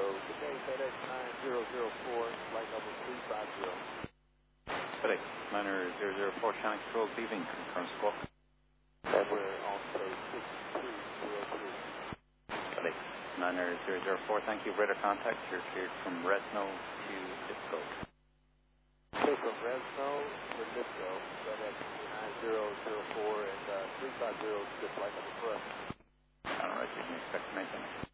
Good day, FedEx 9004, flight level 350. FedEx 9004, channel control leaving, confirm squawk. We're also 6203. FedEx 9004, thank you. Radar contact, you're cleared from Resno to Disco. Okay, from Resno to Disco, FedEx 9004 and 350 is good flight level for us. All right, you can expect to make them.